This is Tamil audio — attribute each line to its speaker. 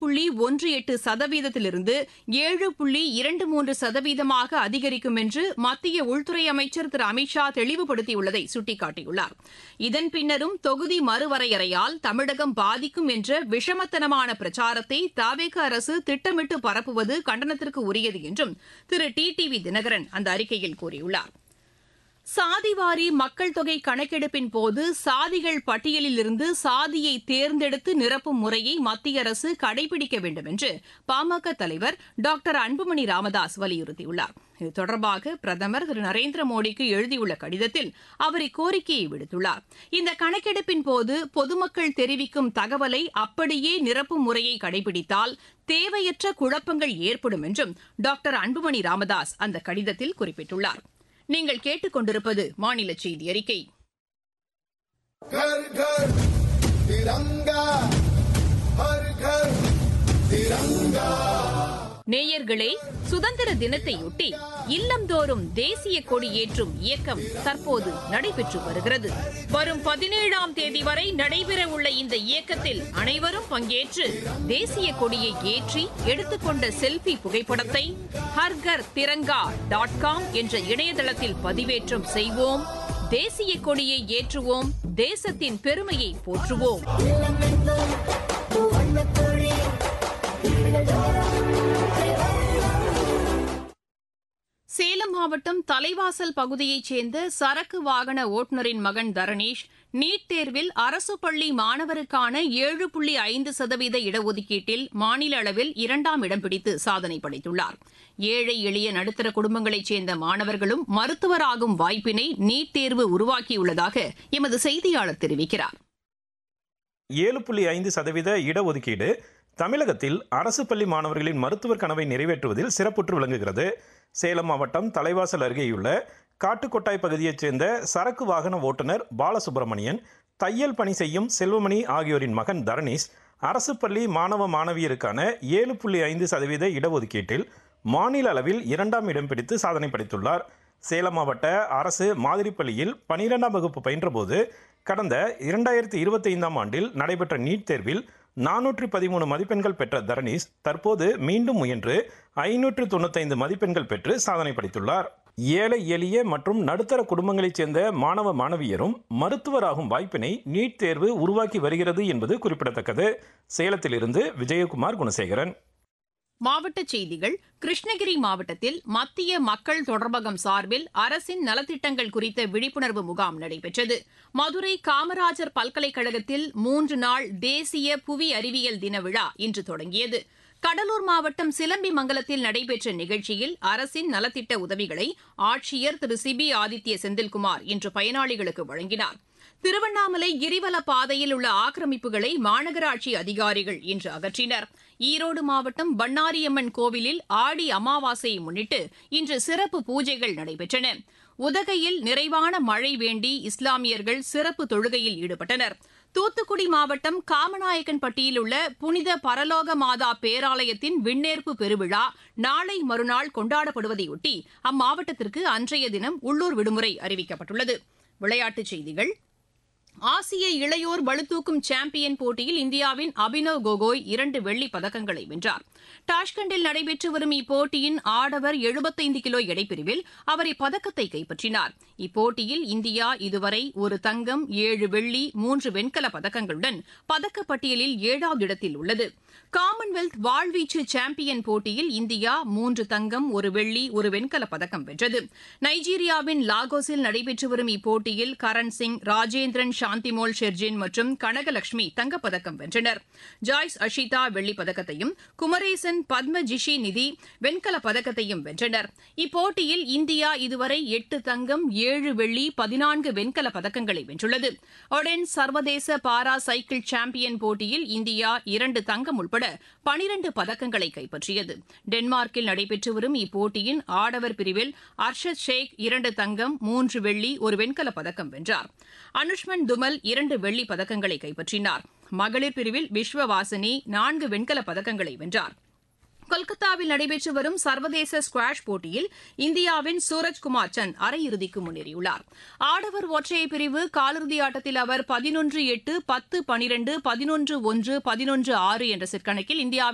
Speaker 1: 6.18%லிருந்து 7.23%ஆக அதிகரிக்கும் என்று மத்திய உள்துறை அமைச்சர் திரு அமித் ஷா தெளிவுபடுத்தியுள்ளதை சுட்டிக்காட்டியுள்ளார். இதன் பின்னரும் தொகுதி மறுவரையறையால் தமிழகம் பாதிக்கும் என்ற விஷமத்தனமான பிரச்சாரத்தை தவேக அரசு திட்டமிட்டு பரப்புவது கண்டனத்திற்கு உரியது என்றும் திரு டிடிவி தினகரன் அந்த அறிக்கையில் கூறியுள்ளார். சாதிவாரி மக்கள் தொகை கணக்கெடுப்பின் போது சாதிகள் பட்டியலிலிருந்து சாதியை தேர்ந்தெடுத்து நிரப்பும் முறையை மத்திய அரசு கடைபிடிக்க வேண்டும் என்று பாமக தலைவர் டாக்டர் அன்புமணி ராமதாஸ் வலியுறுத்தியுள்ளார். இது தொடர்பாக பிரதமர் திரு நரேந்திர மோடிக்கு எழுதியுள்ள கடிதத்தில் அவர் இக்கோரிக்கையை விடுத்துள்ளார். இந்த கணக்கெடுப்பின் போது பொதுமக்கள் தெரிவிக்கும் தகவலை அப்படியே நிரப்பும் முறையை கடைபிடித்தால் தேவையற்ற குழப்பங்கள் ஏற்படும் என்றும் டாக்டர் அன்புமணி ராமதாஸ் அந்த கடிதத்தில் குறிப்பிட்டுள்ளார். நீங்கள் கேட்டுக்கொண்டிருப்பது மாநில செய்தி அறிக்கை. நேயர்களே, சுதந்திர தினத்தையொட்டி இல்லந்தோறும் தேசிய கொடி ஏற்றும் இயக்கம் தற்போது நடைபெற்று வருகிறது. வரும் 17ஆம் தேதி வரை நடைபெறவுள்ள இந்த இயக்கத்தில் அனைவரும் பங்கேற்று தேசிய கொடியை ஏற்றி எடுத்துக்கொண்ட செல்ஃபி புகைப்படத்தை harghar.com என்ற இணையதளத்தில் பதிவேற்றம் செய்வோம். தேசிய கொடியை ஏற்றுவோம். தேசத்தின் பெருமையை போற்றுவோம். சேலம் மாவட்டம் தலைவாசல் பகுதியைச் சேர்ந்த சரக்கு வாகன ஓட்டுநரின் மகன் தரணேஷ் நீட் தேர்வில் அரசு பள்ளி மாணவருக்கான 7.5% இடஒதுக்கீட்டில் மாநில அளவில் 2ஆம் இடம் பிடித்து சாதனை படைத்துள்ளார். ஏழை எளிய நடுத்தர குடும்பங்களைச் சேர்ந்த மாணவர்களும் மருத்துவராகும் வாய்ப்பினை நீட் தேர்வு உருவாக்கியுள்ளதாக எமது செய்தியாளர் தெரிவிக்கிறார்.
Speaker 2: 7.5% இடஒதுக்கீடு தமிழகத்தில் அரசு பள்ளி மாணவர்களின் மருத்துவர் கனவை நிறைவேற்றுவதில் சிறப்புற்று விளங்குகிறது. சேலம் மாவட்டம் தலைவாசல் அருகேயுள்ள காட்டுக்கொட்டாய் பகுதியைச் சேர்ந்த சரக்கு வாகன ஓட்டுநர் பாலசுப்ரமணியன், தையல் பணி செய்யும் செல்வமணி ஆகியோரின் மகன் தரணேஷ் அரசு பள்ளி மாணவ மாணவியருக்கான 7.5% இடஒதுக்கீட்டில் மாநில அளவில் 2ஆம் இடம் பிடித்து சாதனை படைத்துள்ளார். சேலம் மாவட்ட அரசு மாதிரி பள்ளியில் 12ஆம் வகுப்பு பயின்றபோது கடந்த 2025ஆம் ஆண்டில் நடைபெற்ற நீட் தேர்வில் 413 மதிப்பெண்கள் பெற்ற தரணேஷ் தற்போது மீண்டும் முயன்று 595 மதிப்பெண்கள் பெற்று சாதனை படைத்துள்ளார். ஏழை எளிய மற்றும் நடுத்தர குடும்பங்களைச் சேர்ந்த மாணவ மாணவியரும் மருத்துவராகும் வாய்ப்பினை நீட் தேர்வு உருவாக்கி வருகிறது என்பது குறிப்பிடத்தக்கது. சேலத்திலிருந்து விஜயகுமார் குணசேகரன்.
Speaker 1: மாவட்டச் செய்திகள். கிருஷ்ணகிரி மாவட்டத்தில் மத்திய மக்கள் தொடர்பகம் சார்பில் அரசின் நலத்திட்டங்கள் குறித்த விழிப்புணர்வு முகாம் நடைபெற்றது. மதுரை காமராஜர் பல்கலைக்கழகத்தில் 3 நாள் தேசிய புவி அறிவியல் தின விழா இன்று தொடங்கியது. கடலூர் மாவட்டம் சிலம்பிமங்கலத்தில் நடைபெற்ற நிகழ்ச்சியில் அரசின் நலத்திட்ட உதவிகளை ஆட்சியர் திரு சிபி ஆதித்ய செந்தில்குமார் இன்று பயனாளிகளுக்கு வழங்கினார். திருவண்ணாமலை கிரிவல பாதையில் உள்ள ஆக்கிரமிப்புகளை மாநகராட்சி அதிகாரிகள் இன்று அகற்றினர். ஈரோடு மாவட்டம் பண்ணாரியம்மன் கோவிலில் ஆடி அமாவாசையை முன்னிட்டு இன்று சிறப்பு பூஜைகள் நடைபெற்றன. உதகையில் நிறைவான மழை வேண்டி இஸ்லாமியர்கள் சிறப்பு தொழுகையில் ஈடுபட்டனர். தூத்துக்குடி மாவட்டம் காமநாயக்கன்பட்டியில் உள்ள புனித பரலோக மாதா பேராலயத்தின் விண்ணேற்பு பெருவிழா நாளை மறுநாள் கொண்டாடப்படுவதையொட்டி அம்மாவட்டத்திற்கு அன்றைய தினம் உள்ளூர் விடுமுறை அறிவிக்கப்பட்டுள்ளது. விளையாட்டுச் செய்திகள். ஆசிய இளையோர் பளுதூக்கும் சாம்பியன் போட்டியில் இந்தியாவின் அபினவ் கோகோய் 2 வெள்ளிப் பதக்கங்களை வென்றார். டாஷ்கண்டில் நடைபெற்று வரும் இப்போட்டியின் ஆடவர் 75 கிலோ எடைப்பிரிவில் அவர் இப்பதக்கத்தை கைப்பற்றினார். இப்போட்டியில் இந்தியா இதுவரை 1 தங்கம், 7 வெள்ளி, 3 வெண்கல பதக்கங்களுடன் பதக்கப்பட்டியலில் 7வது இடத்தில் உள்ளது. காமன்வெல்த் வாழ்வீச்சு சாம்பியன் போட்டியில் இந்தியா 3 தங்கம், 1 வெள்ளி, 1 வெண்கல பதக்கம் வென்றது. நைஜீரியாவின் லாகோஸில் நடைபெற்று வரும் இப்போட்டியில் கரண் சிங், ராஜேந்திரன் சாந்திமோல் ஷெர்ஜின் மற்றும் கனகலட்சுமி தங்கப்பதக்கம் வென்றனர். ஜாய்ஸ் அஷிதா வெள்ளிப் பதக்கத்தையும் குமரேசன் பத்மஜிஷி நிதி வெண்கல பதக்கத்தையும் வென்றனர். இப்போட்டியில் இந்தியா இதுவரை 8 தங்கம், 7 வெள்ளி, 14 வெண்கல பதக்கங்களை வென்றுள்ளது. ஒடென் சர்வதேச பாரா சைக்கிள் சாம்பியன் போட்டியில் இந்தியா 2 தங்கம் உட்பட 12 பதக்கங்களை கைப்பற்றியது. டென்மார்க்கில் நடைபெற்று வரும் இப்போட்டியின் ஆடவர் பிரிவில் அர்ஷத் ஷேக் 2 தங்கம், 3 வெள்ளி, 1 வெண்கல பதக்கம் வென்றார். அனுஷ்மன் துமல் 2 வெள்ளிப் பதக்கங்களை கைப்பற்றினார். மகளிர் பிரிவில் விஸ்வவாசினி 4 வெண்கல பதக்கங்களை வென்றார். கொல்கத்தாவில் நடைபெற்று வரும் சர்வதேச ஸ்குவாஷ் போட்டியில் இந்தியாவின் சூரஜ்குமார் சந்த் அரையிறுதிக்கு முன்னேறியுள்ளார். ஆடவர் ஒற்றையர் பிரிவு காலிறுதி ஆட்டத்தில் அவர் 11-8, 10-12, 11-1, 11-6 என்ற செட் கணக்கில் இந்தியாவின்